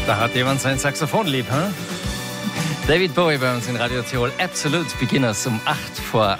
Da hat jemand sein Saxophon lieb, hm? David Bowie bei uns in Radio Tirol. Absolute Beginners um 8:08.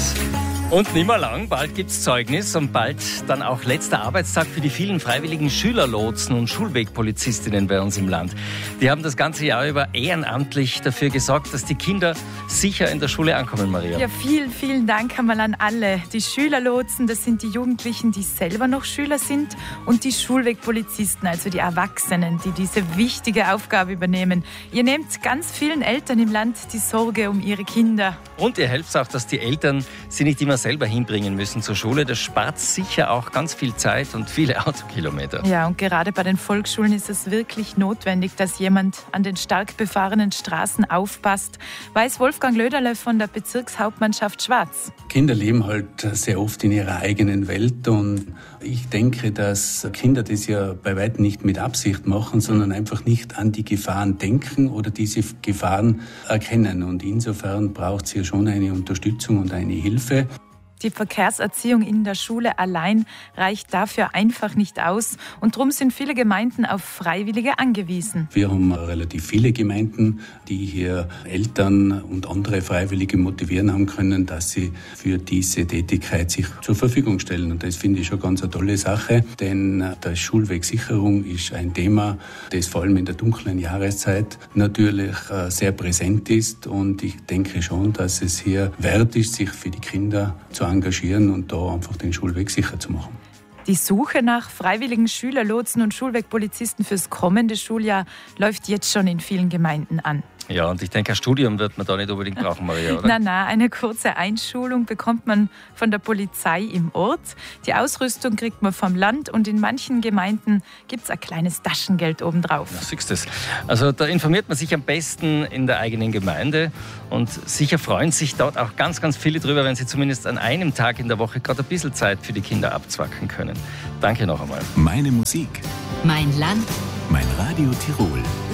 Und nicht mehr lang, bald gibt's Zeugnis und bald dann auch letzter Arbeitstag für die vielen freiwilligen Schülerlotsen und Schulwegpolizistinnen bei uns im Land. Die haben das ganze Jahr über ehrenamtlich dafür gesorgt, dass die Kinder sicher in der Schule ankommen, Maria. Ja, vielen Dank einmal an alle. Die Schülerlotsen, das sind die Jugendlichen, die selber noch Schüler sind, und die Schulwegpolizisten, also die Erwachsenen, die diese wichtige Aufgabe übernehmen. Ihr nehmt ganz vielen Eltern im Land die Sorge um ihre Kinder. Und ihr helft auch, dass die Eltern sie nicht immer selber hinbringen müssen zur Schule. Das spart sicher auch ganz viel Zeit und viele Autokilometer. Ja, und gerade bei den Volksschulen ist es wirklich notwendig, dass jemand an den stark befahrenen Straßen aufpasst, weiß Wolfgang Löderle von der Bezirkshauptmannschaft Schwarz. Kinder leben halt sehr oft in ihrer eigenen Welt, und ich denke, dass Kinder das ja bei weitem nicht mit Absicht machen, sondern einfach nicht an die Gefahren denken oder diese Gefahren erkennen. Und insofern braucht es ja schon eine Unterstützung und eine Hilfe. Die Verkehrserziehung in der Schule allein reicht dafür einfach nicht aus, und darum sind viele Gemeinden auf Freiwillige angewiesen. Wir haben relativ viele Gemeinden, die hier Eltern und andere Freiwillige motivieren haben können, dass sie für diese Tätigkeit sich zur Verfügung stellen. Und das finde ich schon ganz eine tolle Sache, denn die Schulwegsicherung ist ein Thema, das vor allem in der dunklen Jahreszeit natürlich sehr präsent ist. Und ich denke schon, dass es hier wert ist, sich für die Kinder zu engagieren und da einfach den Schulweg sicher zu machen. Die Suche nach freiwilligen Schülerlotsen und Schulwegpolizisten fürs kommende Schuljahr läuft jetzt schon in vielen Gemeinden an. Ja, und ich denke, ein Studium wird man da nicht unbedingt brauchen, Maria, oder? Nein, eine kurze Einschulung bekommt man von der Polizei im Ort. Die Ausrüstung kriegt man vom Land, und in manchen Gemeinden gibt es ein kleines Taschengeld obendrauf. Na, siehst du das? Also da informiert man sich am besten in der eigenen Gemeinde, und sicher freuen sich dort auch ganz, ganz viele drüber, wenn sie zumindest an einem Tag in der Woche gerade ein bisschen Zeit für die Kinder abzwacken können. Danke noch einmal. Meine Musik. Mein Land. Mein Radio Tirol.